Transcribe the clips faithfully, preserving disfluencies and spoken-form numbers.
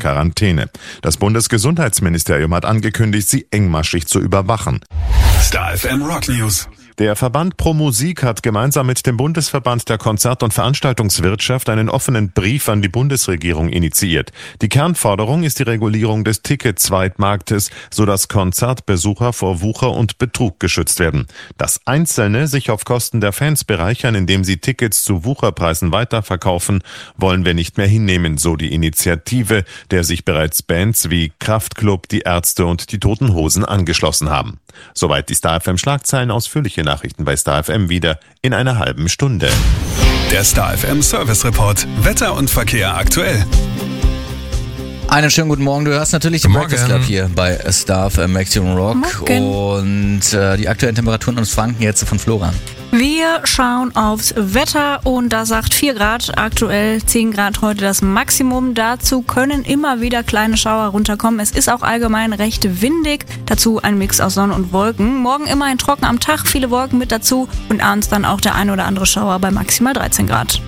Quarantäne. Das Bundesgesundheitsministerium hat angekündigt, sie engmaschig zu überwachen. Star F M Rock News. Der Verband Pro Musik hat gemeinsam mit dem Bundesverband der Konzert- und Veranstaltungswirtschaft einen offenen Brief an die Bundesregierung initiiert. Die Kernforderung ist die Regulierung des Ticket-Zweitmarktes, sodass Konzertbesucher vor Wucher und Betrug geschützt werden. Dass Einzelne sich auf Kosten der Fans bereichern, indem sie Tickets zu Wucherpreisen weiterverkaufen, wollen wir nicht mehr hinnehmen, so die Initiative, der sich bereits Bands wie Kraftklub, die Ärzte und die Toten Hosen angeschlossen haben. Soweit die Star F M Schlagzeilen. Ausführliche Nachrichten bei Star F M wieder in einer halben Stunde. Der Star F M Service Report. Wetter und Verkehr aktuell. Einen schönen guten Morgen. Du hörst natürlich den Breakfast Club hier bei Star F M Maximum Rock. Morgen. Und äh, die aktuellen Temperaturen aus Franken jetzt von Florian. Wir schauen aufs Wetter und da sagt vier Grad, aktuell zehn Grad heute das Maximum. Dazu können immer wieder kleine Schauer runterkommen. Es ist auch allgemein recht windig. Dazu ein Mix aus Sonne und Wolken. Morgen immerhin trocken am Tag, viele Wolken mit dazu und abends dann auch der ein oder andere Schauer bei maximal dreizehn Grad.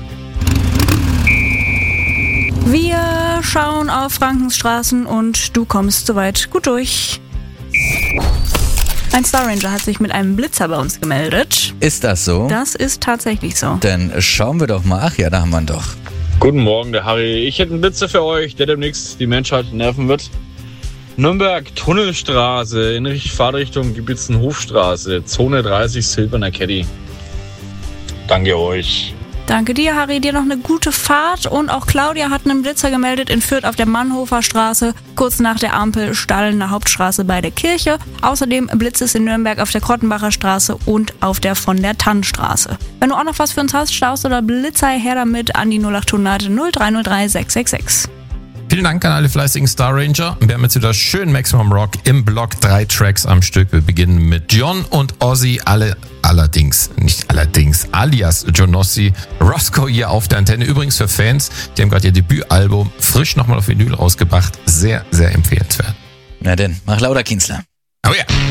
Wir schauen auf Frankens Straßen und du kommst soweit gut durch. Ein Star Ranger hat sich mit einem Blitzer bei uns gemeldet. Ist das so? Das ist tatsächlich so. Dann schauen wir doch mal. Ach ja, da haben wir ihn doch. Guten Morgen, der Harry. Ich hätte einen Blitzer für euch, der demnächst die Menschheit nerven wird. Nürnberg, Tunnelstraße in Fahrtrichtung Gebitzenhofstraße, Zone dreißig, Silberner Caddy. Danke euch. Danke dir, Harry. Dir noch eine gute Fahrt. Und auch Claudia hat einen Blitzer gemeldet in Fürth auf der Mannhofer Straße, kurz nach der Ampel Stahlener Hauptstraße bei der Kirche. Außerdem blitzt es in Nürnberg auf der Krottenbacher Straße und auf der von der Tannstraße. Wenn du auch noch was für uns hast, Staus oder Blitzer, her damit an die null acht hundert null drei null drei sechs sechs sechs. Vielen Dank an alle fleißigen Star Ranger. Wir haben jetzt wieder schön Maximum Rock im Block, drei Tracks am Stück. Wir beginnen mit John und Ozzy, alle allerdings, nicht allerdings, alias Johnossi, Roscoe hier auf der Antenne. Übrigens für Fans, die haben gerade ihr Debütalbum frisch nochmal auf Vinyl rausgebracht. Sehr, sehr empfehlenswert. Na denn, mach lauter, Kienzler. Oh ja.